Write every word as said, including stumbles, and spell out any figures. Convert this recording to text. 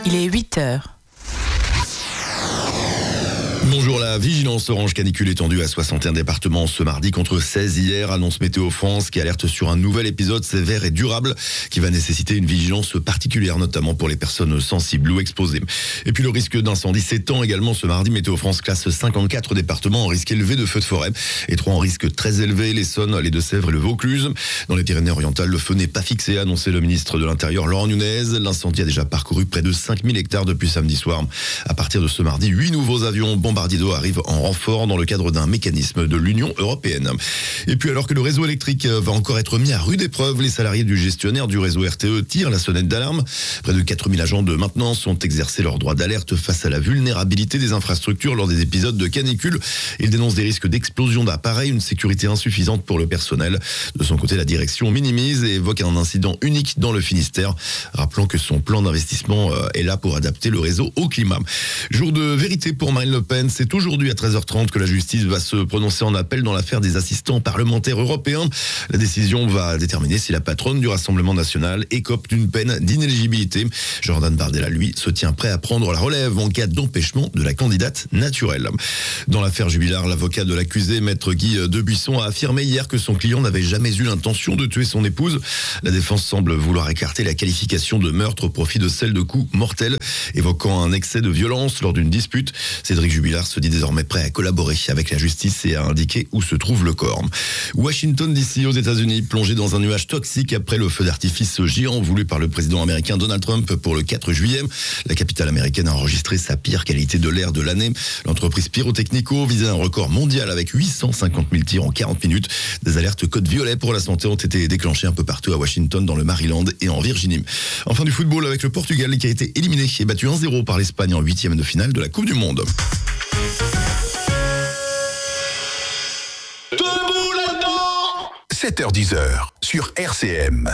Il est huit heures. Bonjour, la vigilance orange canicule étendue à soixante et un départements ce mardi contre seize hier, annonce Météo France qui alerte sur un nouvel épisode sévère et durable qui va nécessiter une vigilance particulière, notamment pour les personnes sensibles ou exposées. Et puis le risque d'incendie s'étend également ce mardi. Météo France classe cinquante-quatre départements en risque élevé de feux de forêt et trois en risque très élevé, l'Essonne, les Deux-Sèvres et le Vaucluse. Dans les Pyrénées-Orientales, le feu n'est pas fixé, a annoncé le ministre de l'Intérieur Laurent Nunez. L'incendie a déjà parcouru près de cinq mille hectares depuis samedi soir. À partir de ce mardi, huit nouveaux avions bombardiers d'eau arrive en renfort dans le cadre d'un mécanisme de l'Union européenne. Et puis alors que le réseau électrique va encore être mis à rude épreuve, les salariés du gestionnaire du réseau R T E tirent la sonnette d'alarme. Près de quatre mille agents de maintenance ont exercé leur droit d'alerte face à la vulnérabilité des infrastructures lors des épisodes de canicule. Ils dénoncent des risques d'explosion d'appareils, une sécurité insuffisante pour le personnel. De son côté, la direction minimise et évoque un incident unique dans le Finistère, rappelant que son plan d'investissement est là pour adapter le réseau au climat. Jour de vérité pour Marine Le Pen, c'est aujourd'hui à treize heures trente que la justice va se prononcer en appel dans l'affaire des assistants parlementaires européens. La décision va déterminer si la patronne du Rassemblement national écope d'une peine d'inéligibilité. Jordan Bardella, lui, se tient prêt à prendre la relève en cas d'empêchement de la candidate naturelle. Dans l'affaire Jubilard, l'avocat de l'accusé, maître Guy Debuisson, a affirmé hier que son client n'avait jamais eu l'intention de tuer son épouse. La défense semble vouloir écarter la qualification de meurtre au profit de celle de coups mortels, évoquant un excès de violence lors d'une dispute. Cédric Jubilard se dit désormais prêt à collaborer avec la justice et à indiquer où se trouve le corps. Washington D C aux États-Unis, plongé dans un nuage toxique après le feu d'artifice géant voulu par le président américain Donald Trump pour le quatre juillet. La capitale américaine a enregistré sa pire qualité de l'air de l'année. L'entreprise Pyrotechnico visait un record mondial avec huit cent cinquante mille tirs en quarante minutes. Des alertes code violet pour la santé ont été déclenchées un peu partout à Washington, dans le Maryland et en Virginie. Enfin du football avec le Portugal qui a été éliminé et battu un zéro par l'Espagne en huitième de finale de la Coupe du Monde. sept heures dix sur R C M.